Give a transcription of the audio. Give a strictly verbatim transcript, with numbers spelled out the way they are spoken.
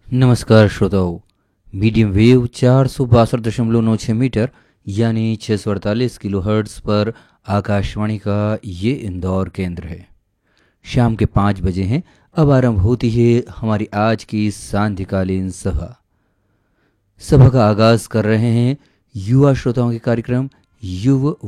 नमस्कार श्रोताओं। Medium wave चार सौ बासठ दशमलव नौ छः मीटर यानी छः सौ अड़तालीस किलो हर्ट्स पर आकाशवाणी का ये इंदौर केंद्र है। शाम के पाँच बजे हैं। अब आरंभ होती है हमारी आज की सांध्यकालीन सभा। सभा का आगाज कर रहे हैं युवा श्रोताओं के कार्यक्रम युव